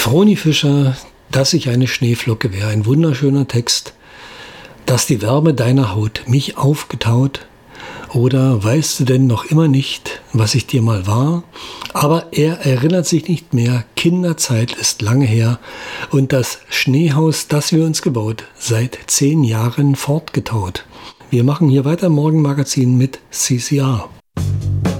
Froni Fischer, dass ich eine Schneeflocke wäre, ein wunderschöner Text. Dass die Wärme deiner Haut mich aufgetaut, oder weißt du denn noch immer nicht, was ich dir mal war? Aber er erinnert sich nicht mehr, Kinderzeit ist lange her und das Schneehaus, das wir uns gebaut, seit 10 Jahren fortgetaut. Wir machen hier weiter Morgenmagazin mit CCR.